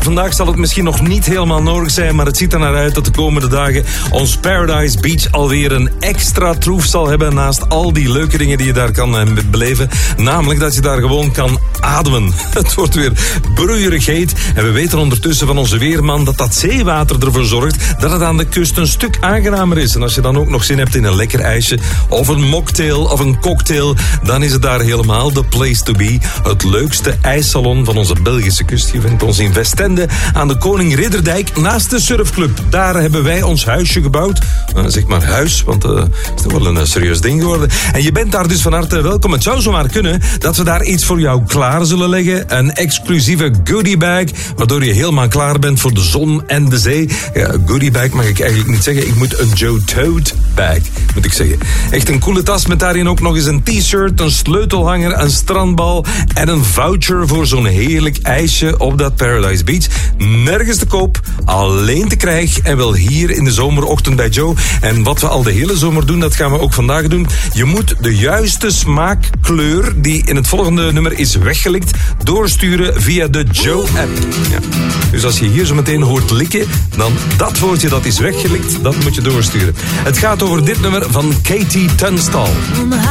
vandaag zal het misschien nog niet helemaal nodig zijn, maar het ziet er naar uit dat de komende dagen ons Paradise Beach alweer een extra troef zal hebben naast al die leuke dingen die je daar kan beleven. Namelijk dat je daar gewoon kan ademen. Het wordt weer broeierig heet en we weten ondertussen van onze weerman dat zeewater ervoor zorgt dat het aan de kust een stuk aangenamer is. En als je dan ook nog zin hebt in een lekker ijsje of een mocktail of een cocktail, dan is het daar helemaal de place to be. Het leukste ijssalon van onze Belgische kust. Je vindt ons in Westende aan de Koning Ridderdijk naast de surfclub. Daar hebben wij ons huisje gebouwd. Zeg maar huis, want het is toch wel een serieus ding geworden. En je bent daar dus van harte welkom. Het zou zomaar kunnen dat we daar iets voor jou klaar zullen leggen. Een exclusieve goodiebag, waardoor je helemaal klaar bent voor de zon en de zee. Ja, goodiebag mag ik eigenlijk niet zeggen. Ik moet een Joe Tote bag, moet ik zeggen. Echt een coole tas met daarin ook nog eens een t-shirt, een sleutelhanger, een strandbal en een voucher voor zo'n heerlijk ijsje op dat Paradise Beach. Nergens te koop, alleen te krijgen en wel hier in de zomerochtend bij Joe. En wat we al de hele zomer doen, dat gaan we ook vandaag doen. Je moet de juiste smaakkleur die in het volgende nummer is weggelikt doorsturen via de Joe-app. Ja. Dus als je hier zo meteen hoort likken, dan dat woordje dat is weggelikt, dat moet je doorsturen. Het gaat over dit nummer van Katie Tunstall.